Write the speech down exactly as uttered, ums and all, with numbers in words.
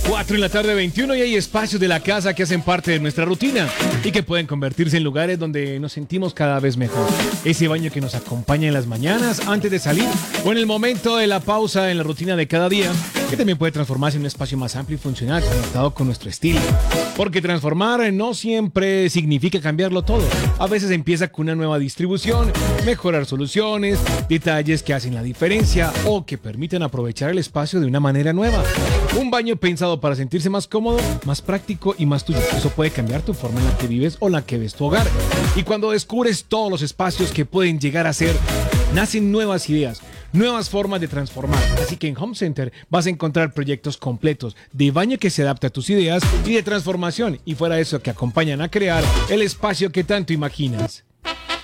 cuatro en la tarde, veintiuno, y hay espacios de la casa que hacen parte de nuestra rutina y que pueden convertirse en lugares donde nos sentimos cada vez mejor. Ese baño que nos acompaña en las mañanas, antes de salir, o en el momento de la pausa en la rutina de cada día, que también puede transformarse en un espacio más amplio y funcional, conectado con nuestro estilo. Porque transformar no siempre significa cambiarlo todo. A veces empieza con una nueva distribución, mejorar soluciones, detalles que hacen la diferencia o que permiten aprovechar el espacio de una manera nueva. Un baño pensado para sentirse más cómodo, más práctico y más tuyo. Eso puede cambiar tu forma en la que vives o la que ves tu hogar. Y cuando descubres todos los espacios que pueden llegar a ser, nacen nuevas ideas, nuevas formas de transformar. Así que en Home Center vas a encontrar proyectos completos de baño que se adapta a tus ideas y de transformación. Y fuera de eso, que acompañan a crear el espacio que tanto imaginas.